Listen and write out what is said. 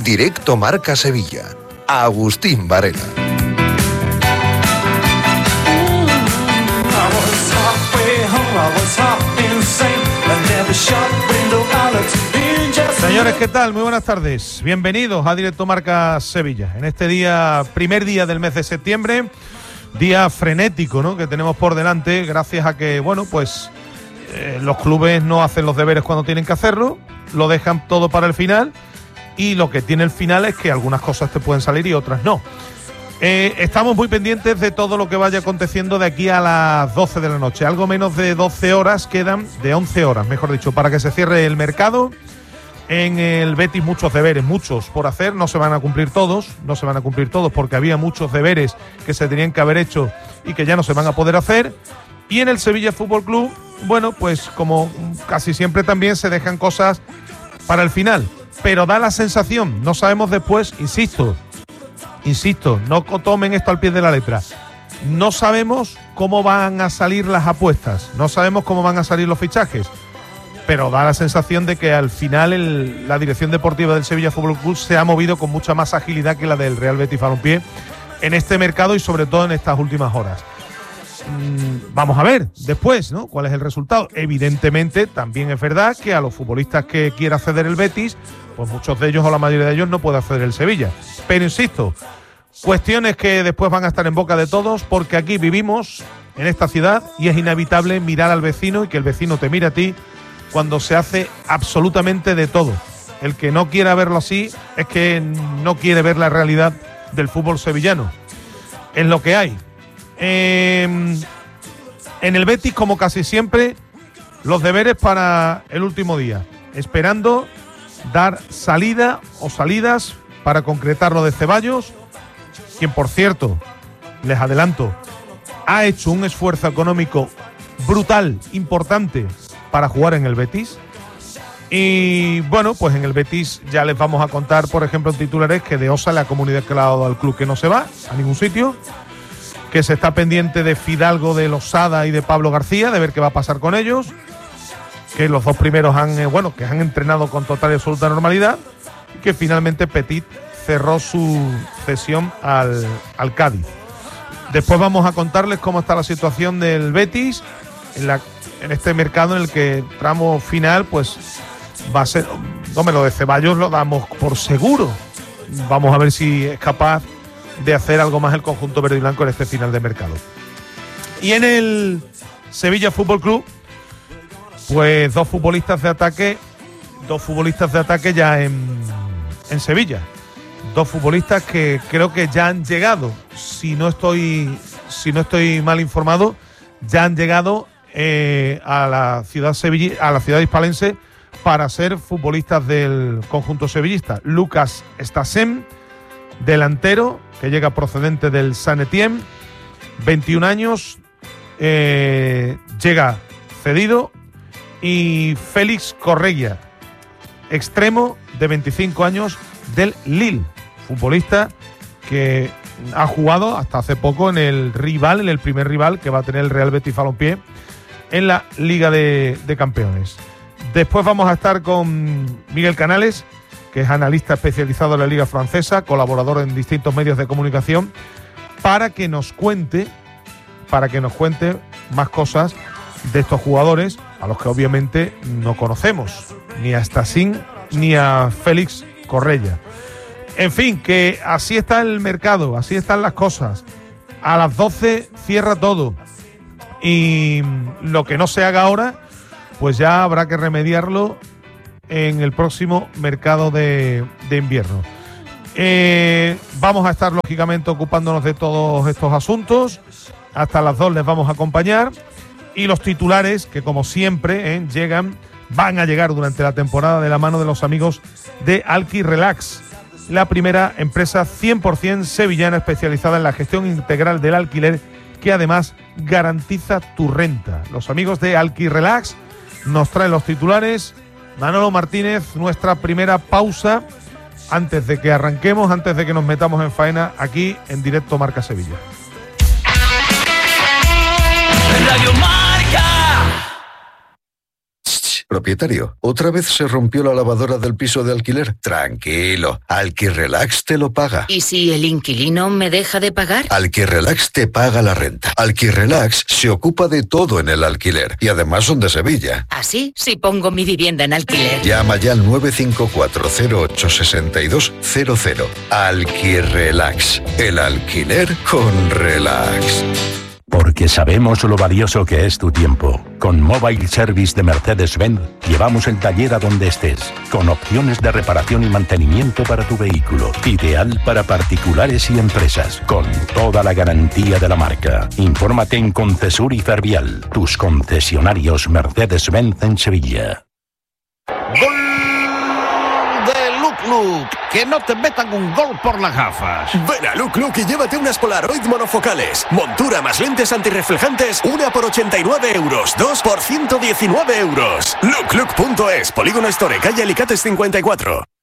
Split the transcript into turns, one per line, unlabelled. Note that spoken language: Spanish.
Directo Marca Sevilla. Agustín Varela.
Señores, ¿qué tal? Muy buenas tardes. Bienvenidos a Directo Marca Sevilla. En este día, primer día del mes de septiembre, día frenético, ¿no?, que tenemos por delante, gracias a que, bueno, pues los clubes no hacen los deberes cuando tienen que hacerlo, lo dejan todo para el final, y lo que tiene el final es que algunas cosas te pueden salir y otras no. Estamos muy pendientes de todo lo que vaya aconteciendo de aquí a las 12 de la noche. Algo menos de 12 horas quedan, de 11 horas, mejor dicho, para que se cierre el mercado. En el Betis muchos deberes, muchos por hacer, no se van a cumplir todos porque había muchos deberes que se tenían que haber hecho y que ya no se van a poder hacer. Y en el Sevilla Fútbol Club, bueno, pues como casi siempre también se dejan cosas para el final, pero da la sensación, no sabemos después, insisto, no tomen esto al pie de la letra, no sabemos cómo van a salir las apuestas, no sabemos cómo van a salir los fichajes, pero da la sensación de que al final la dirección deportiva del Sevilla Fútbol Club se ha movido con mucha más agilidad que la del Real Betis Balompié en este mercado y sobre todo en estas últimas horas. Vamos a ver después, ¿no?, cuál es el resultado. Evidentemente también es verdad que a los futbolistas que quiera ceder el Betis, pues muchos de ellos o la mayoría de ellos no puede acceder el Sevilla. Pero insisto, cuestiones que después van a estar en boca de todos, porque aquí vivimos en esta ciudad y es inevitable mirar al vecino y que el vecino te mire a ti cuando se hace absolutamente de todo. El que no quiera verlo así es que no quiere ver la realidad del fútbol sevillano. Es lo que hay. En el Betis, como casi siempre, los deberes para el último día, esperando dar salida o salidas para concretar lo de Ceballos, quien, por cierto, les adelanto, ha hecho un esfuerzo económico brutal, importante, para jugar en el Betis. Y bueno, pues en el Betis ya les vamos a contar, por ejemplo, en titulares, que de Osa le ha comunicado al club que no se va a ningún sitio, que se está pendiente de Fidalgo, de Losada y de Pablo García, de ver qué va a pasar con ellos, que los dos primeros que han entrenado con total y absoluta normalidad, y que finalmente Petit cerró su cesión al Cádiz. Después vamos a contarles cómo está la situación del Betis en este mercado, en el que el tramo final pues va a ser, lo de Ceballos lo damos por seguro. Vamos a ver si es capaz de hacer algo más el conjunto verde y blanco en este final de mercado. Y en el Sevilla Fútbol Club, pues dos futbolistas de ataque ya en Sevilla. Dos futbolistas que creo que ya han llegado, si no estoy mal informado, ya han llegado a la ciudad hispalense para ser futbolistas del conjunto sevillista. Lucas Stasem, delantero, que llega procedente del Saint-Étienne, 21 años, llega cedido, y Félix Correia, extremo, de 25 años, del Lille, futbolista que ha jugado hasta hace poco en el primer rival que va a tener el Real Betis Balompié en la Liga de Campeones. Después vamos a estar con Miguel Canales, que es analista especializado en la Liga Francesa, colaborador en distintos medios de comunicación, para que nos cuente más cosas de estos jugadores, a los que obviamente no conocemos, ni a Stassin ni a Félix Correia. En fin, que así está el mercado, así están las cosas. A las 12 cierra todo. Y lo que no se haga ahora, pues ya habrá que remediarlo en el próximo mercado de invierno. Vamos a estar, lógicamente, ocupándonos de todos estos asuntos. Hasta las 2 les vamos a acompañar. Y los titulares, que como siempre van a llegar durante la temporada de la mano de los amigos de Alki Relax, la primera empresa 100% sevillana especializada en la gestión integral del alquiler, que además garantiza tu renta. Los amigos de Alki Relax nos traen los titulares. Manolo Martínez, nuestra primera pausa antes de que arranquemos, antes de que nos metamos en faena aquí en Directo Marca Sevilla.
Radio Marca.
Propietario, ¿otra vez se rompió la lavadora del piso de alquiler? Tranquilo, Alquirrelax te lo paga.
¿Y si el inquilino me deja de pagar?
Alquirrelax te paga la renta. Alquirrelax se ocupa de todo en el alquiler y además son de Sevilla.
¿Así? Si pongo mi vivienda en alquiler.
Llama ya al 954-086200. Alquirrelax, el alquiler con relax.
Porque sabemos lo valioso que es tu tiempo. Con Mobile Service de Mercedes-Benz llevamos el taller a donde estés, con opciones de reparación y mantenimiento para tu vehículo. Ideal para particulares y empresas, con toda la garantía de la marca. Infórmate en Concesur y Fervial, tus concesionarios Mercedes-Benz en Sevilla.
¡Gol de Luc! ¡Que no te metan un gol por las gafas!
Ven a Luc y llévate unas Polaroid monofocales. Montura más lentes antirreflejantes, una por 89 euros, dos por 119 euros. Luc.es, Polígono Store, calle Alicates 54.